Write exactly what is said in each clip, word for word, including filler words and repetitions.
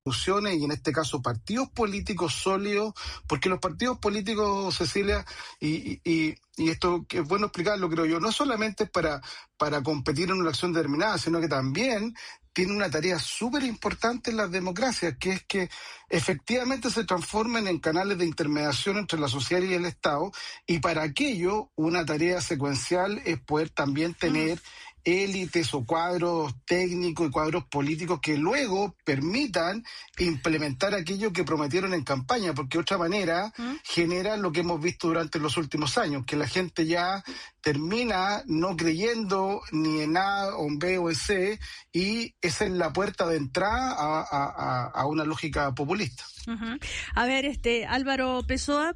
y en este caso partidos políticos sólidos, porque los partidos políticos, Cecilia, y, y, y esto que es bueno explicarlo, creo yo, no solamente es para, para competir en una elección determinada, sino que también tiene una tarea súper importante en las democracias, que es que efectivamente se transformen en canales de intermediación entre la sociedad y el Estado, y para aquello una tarea secuencial es poder también tener élites o cuadros técnicos y cuadros políticos que luego permitan implementar aquello que prometieron en campaña, porque de otra manera ¿Mm? genera lo que hemos visto durante los últimos años, que la gente ya termina no creyendo ni en A o en B o en C, y esa es la puerta de entrada a, a, a una lógica populista. Uh-huh. A ver, este Álvaro Pessoa.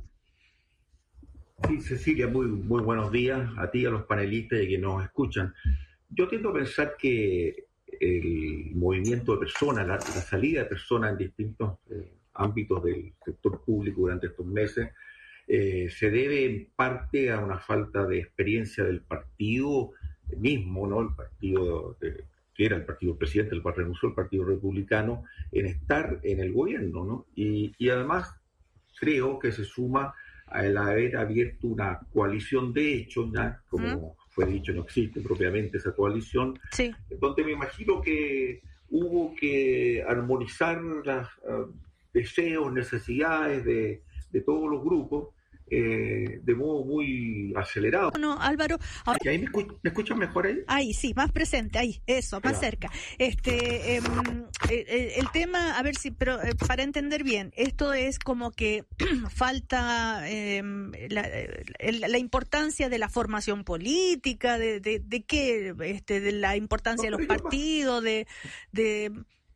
Sí, Cecilia, muy, muy buenos días a ti, a los panelistas y a quienes nos escuchan. Yo tiendo a pensar que el movimiento de personas, la, la salida de personas en distintos eh, ámbitos del sector público durante estos meses, eh, se debe en parte a una falta de experiencia del partido mismo, ¿no? El partido de, que era el partido presidente, el cual renunció, el Partido Republicano, en estar en el gobierno, ¿no? Y, y además creo que se suma al haber abierto una coalición de hechos, ¿ya? Como ¿Mm? fue dicho, no existe propiamente esa coalición, sí. donde me imagino que hubo que armonizar los uh, deseos, necesidades de, de todos los grupos, eh, de modo muy acelerado. No, Álvaro, ahora... ¿Y ahí me, escuch- me escuchan mejor ahí? Ahí, sí, más presente, ahí, eso, más ya. cerca. Este, eh, el, el tema, a ver si, pero eh, para entender bien, esto es como que falta eh, la, la, la importancia de la formación política, de, de, de qué, este, de la importancia no, de los partidos, de, de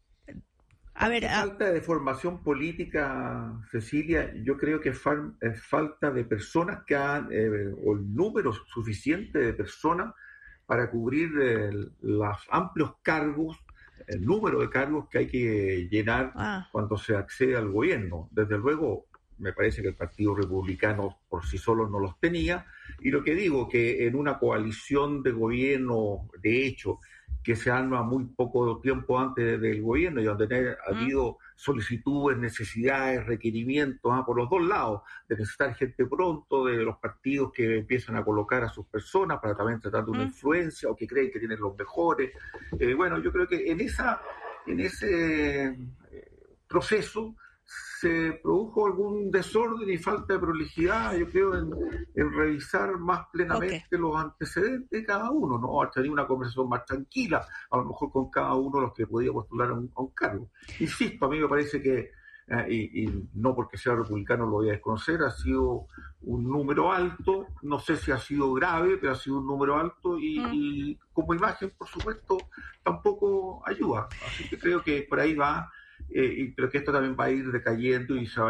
A ver, a... falta de formación política, Cecilia, yo creo que fal- es falta de personas que han, eh, o el número suficiente de personas para cubrir eh, los amplios cargos, el número de cargos que hay que llenar ah. cuando se accede al gobierno. Desde luego, me parece que el Partido Republicano por sí solo no los tenía, y lo que digo, que en una coalición de gobierno, de hecho, que se arma muy poco tiempo antes del gobierno y donde ha mm. habido solicitudes, necesidades, requerimientos ah, por los dos lados, de necesitar gente pronto, de los partidos que empiezan a colocar a sus personas para también tratar de una mm. influencia o que creen que tienen los mejores. Eh, bueno, yo creo que en esa en ese eh, proceso se produjo algún desorden y falta de prolijidad, yo creo, en, en revisar más plenamente okay. los antecedentes de cada uno, ¿no? A tener una conversación más tranquila, a lo mejor con cada uno de los que podía postular a un, a un cargo. Insisto, a mí me parece que, eh, y, y no porque sea republicano lo voy a desconocer, ha sido un número alto, no sé si ha sido grave, pero ha sido un número alto y, mm. y como imagen, por supuesto, tampoco ayuda. Así que creo que por ahí va. Eh, y creo que esto también va a ir decayendo y se va